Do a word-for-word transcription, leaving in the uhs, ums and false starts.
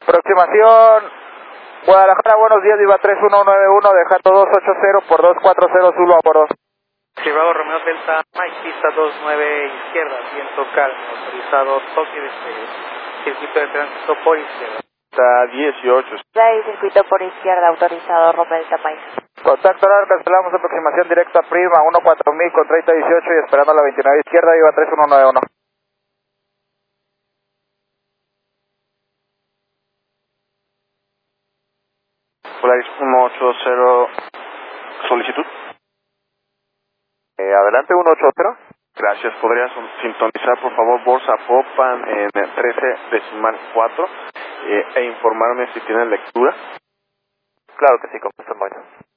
Aproximación Guadalajara, buenos días, Viva tres uno nueve uno, dejando dos ocho cero por dos cuatro cero, Zulu a bordo. Bravo Romeo Delta, Mike, pista dos nueve izquierda, viento calmo, autorizado toque de circuito de tránsito por izquierda. Está dieciocho. seis, circuito por izquierda, autorizado Romeo Delta Mike. Contacto ahora, cancelamos aproximación directa Prima, uno cuatro mil con treinta dieciocho y esperando la veintinueve izquierda, Viva tres uno nueve uno. Polaris uno ocho cero, solicitud. Eh, adelante, uno ocho cero. Gracias, podrías sintonizar por favor Bolsa Popan en el trece decimal cuatro eh, e informarme si tienen lectura. Claro que sí, con gusto,